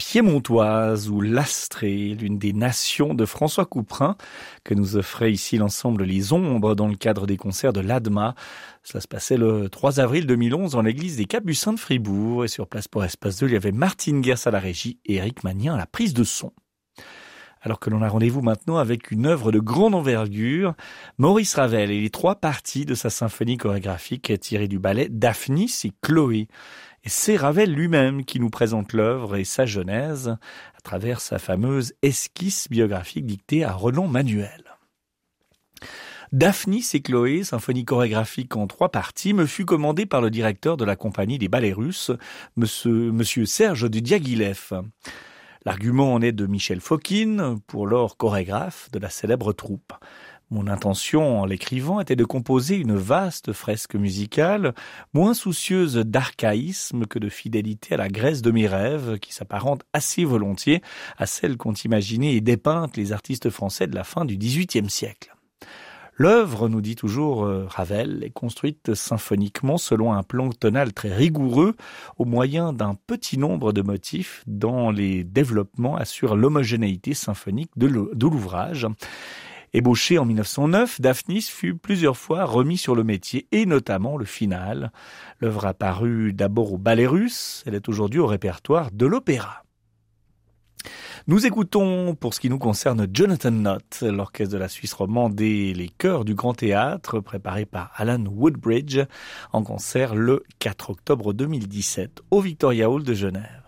piémontoise ou l'Astrée, l'une des nations de François Couperin, que nous offrait ici l'ensemble Les Ombres dans le cadre des concerts de l'ADMA. Cela se passait le 3 avril 2011 dans l'église des Capucins de Fribourg. Et sur place pour Espace 2, il y avait Martine Guers à la régie et Eric Magnien à la prise de son. Alors que l'on a rendez-vous maintenant avec une œuvre de grande envergure, Maurice Ravel et les 3 parties de sa symphonie chorégraphique tirée du ballet Daphnis et Chloé. Et c'est Ravel lui-même qui nous présente l'œuvre et sa genèse à travers sa fameuse esquisse biographique dictée à Roland Manuel. Daphnis et Chloé, symphonie chorégraphique en 3 parties, me fut commandée par le directeur de la compagnie des ballets russes, monsieur Serge de Diaghilev. L'argument en est de Michel Fokine, pour lors chorégraphe de la célèbre troupe. Mon intention en l'écrivant était de composer une vaste fresque musicale, moins soucieuse d'archaïsme que de fidélité à la Grèce de mes rêves, qui s'apparente assez volontiers à celle qu'ont imaginée et dépeintes les artistes français de la fin du XVIIIe siècle. L'œuvre, nous dit toujours Ravel, est construite symphoniquement selon un plan tonal très rigoureux, au moyen d'un petit nombre de motifs dont les développements assurent l'homogénéité symphonique de l'ouvrage. Ébauché en 1909, Daphnis fut plusieurs fois remis sur le métier, et notamment le final. L'œuvre apparut d'abord au Ballet Russe, elle est aujourd'hui au répertoire de l'opéra. Nous écoutons, pour ce qui nous concerne, Jonathan Nott, l'orchestre de la Suisse romande et les chœurs du Grand Théâtre, préparé par Alan Woodbridge, en concert le 4 octobre 2017 au Victoria Hall de Genève.